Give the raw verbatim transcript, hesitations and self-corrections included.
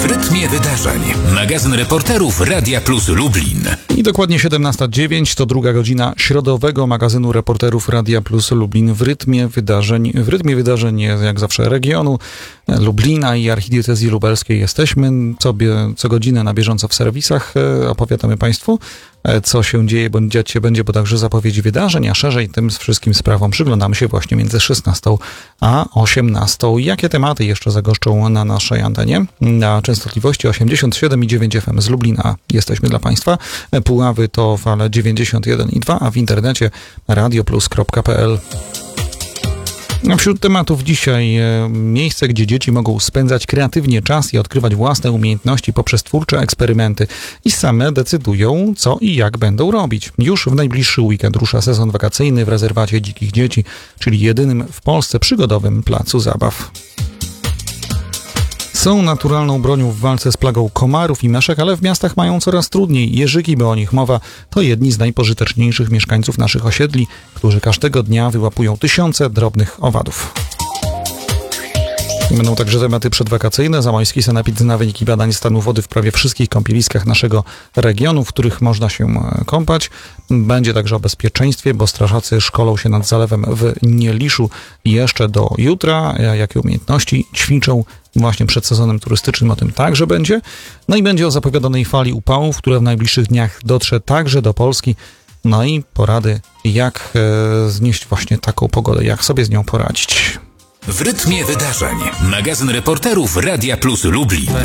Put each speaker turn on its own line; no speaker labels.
rytmie wydarzeń. Magazyn reporterów Radia Plus Lublin.
I dokładnie siedemnasta dziewięć to druga godzina środowego magazynu reporterów Radia Plus Lublin w rytmie wydarzeń. W rytmie wydarzeń jak zawsze regionu Lublina i archidiecezji lubelskiej jesteśmy sobie co godzinę na bieżąco w serwisach. Opowiadamy Państwu, co się dzieje, bądź dziać się będzie, bo także zapowiedzi wydarzeń, a szerzej tym wszystkim sprawom przyglądamy się właśnie między szesnastą a osiemnastą. Jakie tematy jeszcze zagoszczą na naszej antenie? Na częstotliwości osiemdziesiąt siedem i dziewięć F M z Lublina jesteśmy dla Państwa. Puławy to fale dziewięćdziesiąt jeden i dwa, a w internecie radioplus kropka p l. Wśród tematów dzisiaj e, miejsce, gdzie dzieci mogą spędzać kreatywnie czas i odkrywać własne umiejętności poprzez twórcze eksperymenty i same decydują, co i jak będą robić. Już w najbliższy weekend rusza sezon wakacyjny w rezerwacie Dzikich Dzieci, czyli jedynym w Polsce przygodowym placu zabaw. Są naturalną bronią w walce z plagą komarów i meszek, ale w miastach mają coraz trudniej. Jeżyki, bo o nich mowa, to jedni z najpożyteczniejszych mieszkańców naszych osiedli, którzy każdego dnia wyłapują tysiące drobnych owadów. Będą także tematy przedwakacyjne. Zamojski sanepid zna wyniki badań stanu wody w prawie wszystkich kąpieliskach naszego regionu, w których można się kąpać. Będzie także o bezpieczeństwie, bo strażacy szkolą się nad zalewem w Nieliszu jeszcze do jutra. Jakie umiejętności ćwiczą właśnie przed sezonem turystycznym, o tym także będzie. No i będzie o zapowiadanej fali upałów, która w najbliższych dniach dotrze także do Polski. No i porady, jak e, znieść właśnie taką pogodę, jak sobie z nią poradzić.
W rytmie wydarzeń. Magazyn reporterów Radia Plus Lublin.